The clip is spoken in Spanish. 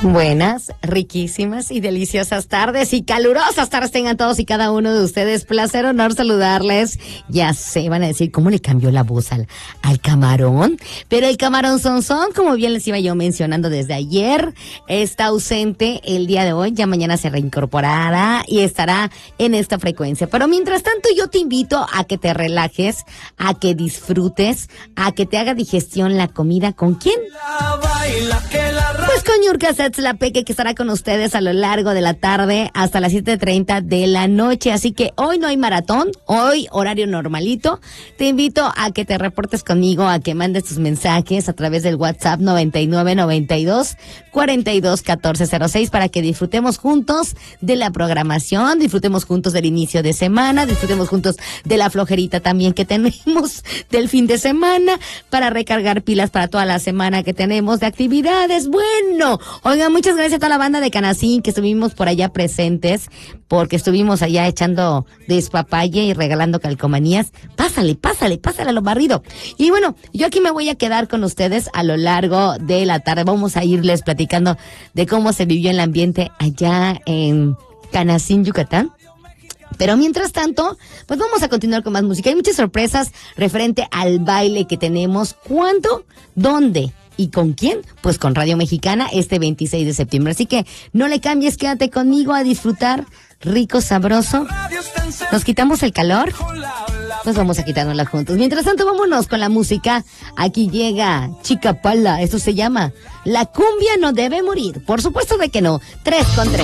Buenas, riquísimas y deliciosas tardes y calurosas tardes tengan todos y cada uno de ustedes. Placer, honor saludarles. Ya sé, van a decir, ¿cómo le cambió la voz al camarón? Pero el camarón son, como bien les iba yo mencionando desde ayer, está ausente el día de hoy, ya mañana se reincorporará y estará en esta frecuencia. Pero mientras tanto yo te invito a que te relajes, a que disfrutes, a que te haga digestión la comida. ¿Con quién? Pues con Niurka Satzlapeque, que estará con ustedes a lo largo de la tarde hasta las 7:30 de la noche. Así que hoy no hay maratón, hoy horario normalito. Te invito a que te reportes conmigo, a que mandes tus mensajes a través del WhatsApp 9992-421406 para que disfrutemos juntos de la programación, disfrutemos juntos del inicio de semana, disfrutemos juntos de la flojerita también que tenemos del fin de semana para recargar pilas para toda la semana que tenemos de actividades. Bueno, oigan, muchas gracias a toda la banda de Canacín que estuvimos por allá presentes, porque estuvimos allá echando despapalle y regalando calcomanías. Pásale a lo barrido. Y bueno, yo aquí me voy a quedar con ustedes a lo largo de la tarde. Vamos a irles platicando de cómo se vivió el ambiente allá en Canacín, Yucatán. Pero mientras tanto, pues vamos a continuar con más música. Hay muchas sorpresas referente al baile que tenemos. ¿Cuándo? ¿Dónde? ¿Y con quién? Pues con Radio Mexicana este 26 de septiembre. Así que no le cambies, quédate conmigo a disfrutar rico, sabroso. ¿Nos quitamos el calor? Pues vamos a quitárnosla juntos. Mientras tanto, vámonos con la música. Aquí llega Chica Pala. Esto se llama La cumbia no debe morir. Por supuesto de que no. 3 con 3.